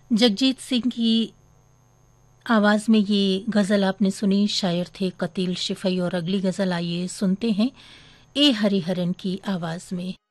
जगजीत सिंह की आवाज़ में ये गज़ल आपने सुनी। शायर थे कतील शिफई और अगली गज़ल आइए सुनते हैं ए हरिहरन की आवाज़ में।